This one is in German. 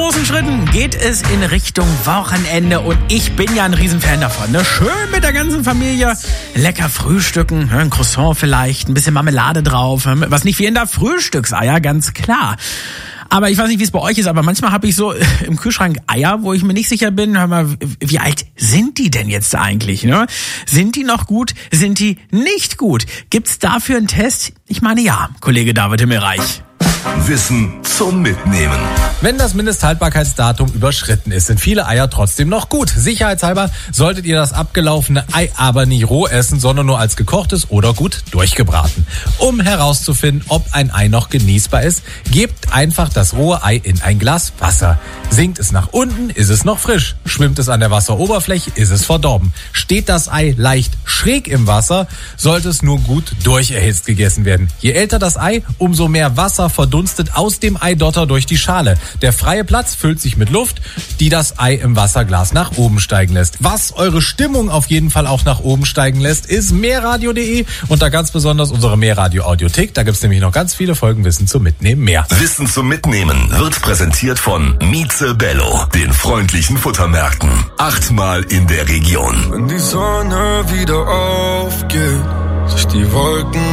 großen Schritten geht es in Richtung Wochenende und ich bin ja ein Riesenfan davon. Ne? Schön mit der ganzen Familie, lecker frühstücken, ein Croissant vielleicht, ein bisschen Marmelade drauf, was nicht wie in der Frühstückseier, ganz klar. Aber ich weiß nicht, wie es bei euch ist, aber manchmal habe ich so im Kühlschrank Eier, wo ich mir nicht sicher bin, hör mal, wie alt sind die denn jetzt eigentlich? Ne? Sind die noch gut? Sind die nicht gut? Gibt's dafür einen Test? Ich meine ja, Kollege David Himmelreich. Wissen zum Mitnehmen. Wenn das Mindesthaltbarkeitsdatum überschritten ist, sind viele Eier trotzdem noch gut. Sicherheitshalber solltet ihr das abgelaufene Ei aber nie roh essen, sondern nur als gekochtes oder gut durchgebraten. Um herauszufinden, ob ein Ei noch genießbar ist, gebt einfach das rohe Ei in ein Glas Wasser. Sinkt es nach unten, ist es noch frisch. Schwimmt es an der Wasseroberfläche, ist es verdorben. Steht das Ei leicht schräg im Wasser, sollte es nur gut durcherhitzt gegessen werden. Je älter das Ei, umso mehr Wasser verdunstet aus dem Eidotter durch die Schale. Der freie Platz füllt sich mit Luft, die das Ei im Wasserglas nach oben steigen lässt. Was eure Stimmung auf jeden Fall auch nach oben steigen lässt, ist mehrradio.de und da ganz besonders unsere Mehrradio-Audiothek. Da gibt's nämlich noch ganz viele Folgen Wissen zum Mitnehmen mehr. Wissen zum Mitnehmen wird präsentiert von Mieze Bello, den freundlichen Futtermärkten. 8-mal in der Region. Wenn die Sonne wieder aufgeht, sich die Wolken